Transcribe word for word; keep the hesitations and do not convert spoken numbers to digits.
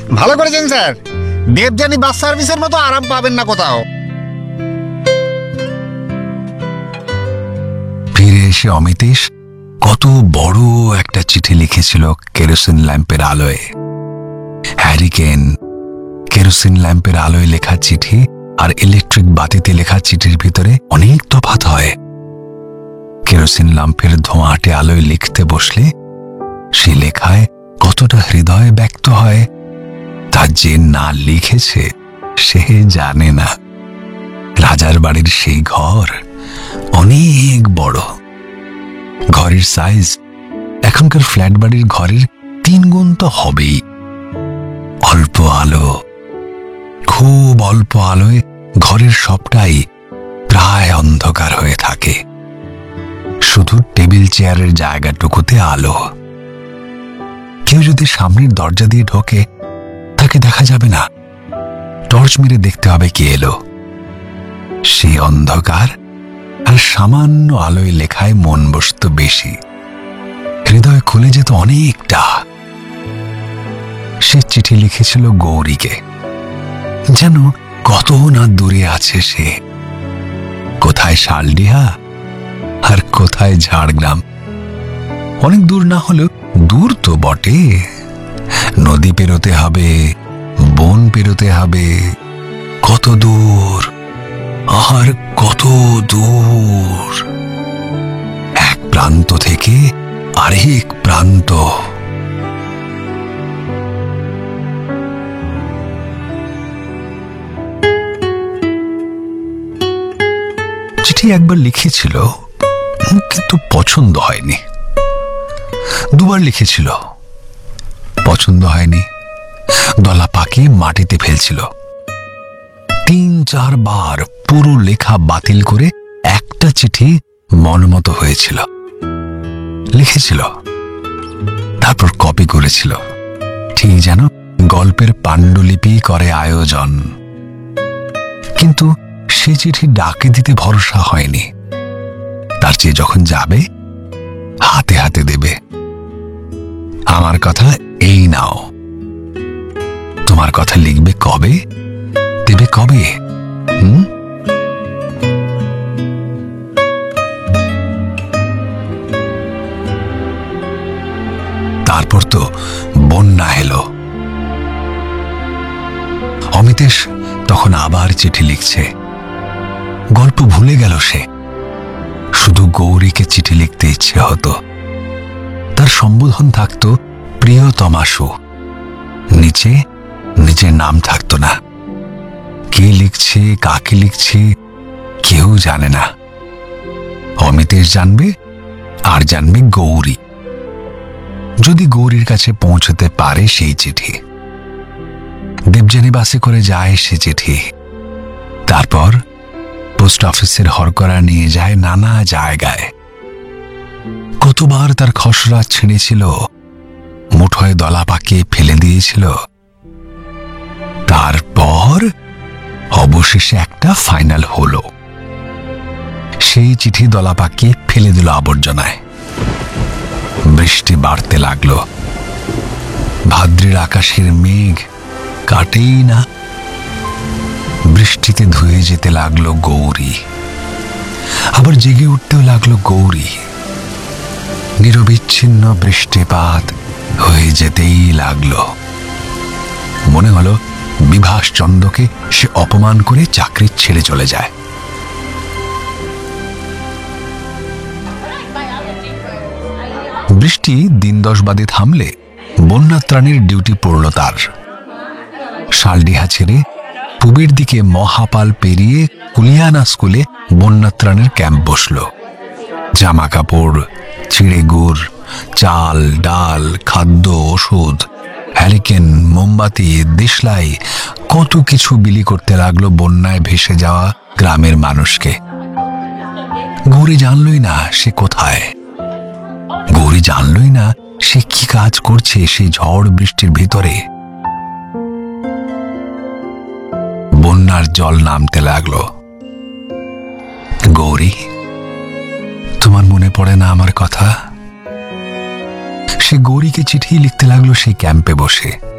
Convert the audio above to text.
ভালো করেছেন স্যার। দেবযানী বাস সার্ভিসের মতো আরাম পাবেন না কোথাও। ফিরে এসে অমিতেশ কত বড় একটা চিঠি লিখেছিল কেরোসিন ল্যাম্পের আলোয়। হ্যারিকেন কেরোসিন ল্যাম্পের আলোয় লেখা চিঠি আর ইলেকট্রিক বাতিতে লেখা চিঠির ভিতরে অনেক তফাৎ হয়। কেরোসিন ল্যাম্পের ধোঁয়াটে আলোয় লিখতে বসলে সে লেখায় কতটা হৃদয় ব্যক্ত হয় তা যে না লিখেছে সে জানে না। রাজার বাড়ির সেই ঘর অনেক বড়। ঘরের সাইজ এখনকার ফ্ল্যাট বাড়ির ঘরের তিন গুণ তো হবেই। অল্প আলো, খুব অল্প আলোয় ঘরের সবটাই প্রায় অন্ধকার হয়ে থাকে। শুধু টেবিল চেয়ারের জায়গাটুকুতে আলো। কেউ যদি সামনের দরজা দিয়ে ঢোকে তাকে দেখা যাবে না, টর্চ মেরে দেখতে হবে কে এলো। সে অন্ধকার আর সামান্য আলোয় লেখায় মন বসত বেশি, হৃদয় খুলে যেত অনেকটা। সে চিঠি লিখেছিল গৌরীকে, যেন কত না দূরে আছে সে। কোথায় শালডিহা আর কোথায় ঝাড়গ্রাম। অনেক দূর না হলেও দূর তো বটে। নদী পেরোতে হবে, বন পেরোতে হবে, কত দূর আর কত দূর। এক প্রান্ত থেকে আরেক প্রান্ত। চিঠি একবার লিখেছিল কিন্তু পছন্দ হয়নি। দুবার লিখেছিল, পছন্দ হয়নি, দলা পাকিয়ে মাটিতে ফেলছিল। তিন চারবার পুরো লেখা বাতিল করে একটা চিঠি মনমতো হয়েছিল। লিখেছিল, তারপর কপি করেছিল, ঠিক যেন গল্পের পাণ্ডুলিপি করে আয়োজন। কিন্তু সে চিঠি ডাকে দিতে ভরসা হয়নি। তার চেয়ে যখন যাবে হাতে হাতে দেবে। আমার কথা এই নাও, তোমার কথা লিখবে কবে, দেবে কবে? হুম তারপর তো বন্যা এলো। অমিতেশ তখন আবার চিঠি লিখছে। গল্প ভুলে গেল সে, শুধু গৌরীকে চিঠি লিখতে ইচ্ছে হতো। তার সম্বোধন থাকতো প্রিয়তমাশু, নিচে নিজের নাম থাকতো না। কে লিখছে, কাকে লিখছে কেউ জানে না। অমিতেশ জানবে আর জানবে গৌরী, যদি গৌরীর কাছে পৌঁছতে পারে সেই চিঠি। দেবযানী বাসে করে যায় সে চিঠি, তারপর পোস্ট অফিসের হরকরা নিয়ে যায় নানা জায়গায়। কতবার তার খসড়া ছিঁড়েছিল, মুঠোয় দলা পাকিয়ে ফেলে দিয়েছিল। তারপর অবশেষে একটা ফাইনাল হলো। সেই চিঠি দলা পাকিয়ে ফেলে দিল আবর্জনায়। বৃষ্টি বাড়তে লাগলো। ভাদ্রের আকাশের মেঘ কাটেই না। বৃষ্টিতে ধুয়ে যেতে লাগলো গৌরী, আবার জেগে উঠতেও লাগলো গৌরী। নিরবিচ্ছিন্ন বৃষ্টিপাত হয়ে যেতেই লাগলো। মনে হলো বিভাস চন্দ্রকে সে অপমান করে চাকরি ছেড়ে চলে যায়। বৃষ্টি দিন দশ বাদে থামলে বন্যাত্রাণের ডিউটি পড়ল তার। শালডিহা ছেড়ে পূবের দিকে মহাপাল পেরিয়ে কুলিয়ানা স্কুলে বন্যাত্রাণের ক্যাম্প বসল। জামা কাপড়, চিড়ে গুড়, চাল ডাল, খাদ্য, ওষুধ, হ্যারিকেন, মোমবাতি, দেশলাই কত কিছু বিলি করতে লাগলো বন্যায় ভেসে যাওয়া গ্রামের মানুষকে। গৌরী জানলই না সে কোথায়। গৌরী জানলই না সে কি কাজ করছে সেই ঝড় বৃষ্টির ভিতরে। বন্যার জল নামতে লাগলো। গৌরী, তোমার মনে পড়ে না আমার কথা? সে গৌরীকে চিঠি লিখতে লাগলো সেই ক্যাম্পে বসে।